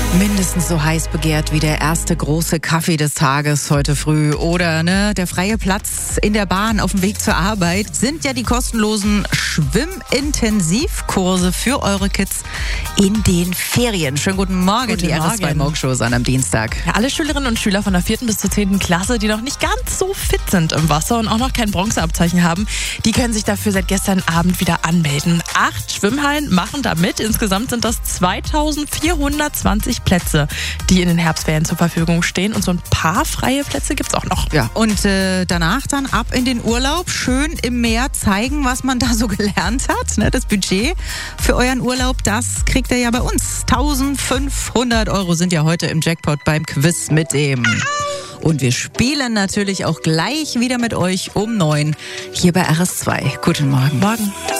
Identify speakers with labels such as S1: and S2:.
S1: Mindestens so heiß begehrt wie der erste große Kaffee des Tages heute früh oder der freie Platz in der Bahn auf dem Weg zur Arbeit sind ja die kostenlosen Schwimmintensivkurse für eure Kids in den Ferien. Schönen guten Morgen, die RS2 Morgenshows an am Dienstag.
S2: Ja, alle Schülerinnen und Schüler von der 4. bis zur 10. Klasse, die noch nicht ganz so fit sind im Wasser und auch noch kein Bronzeabzeichen haben, die können sich dafür seit gestern Abend wieder anmelden. 8 Schwimmhallen machen da mit. Insgesamt sind das 2420 Plätze, die in den Herbstferien zur Verfügung stehen. Und so ein paar freie Plätze gibt's auch noch.
S1: Ja, und danach dann ab in den Urlaub. Schön im Meer zeigen, was man da so gelernt hat. Das Budget für euren Urlaub, das kriegt ihr ja bei uns. 1500 € sind ja heute im Jackpot beim Quiz mit dem. Und wir spielen natürlich auch gleich wieder mit euch um 9 hier bei RS2. Guten Morgen.
S2: Morgen.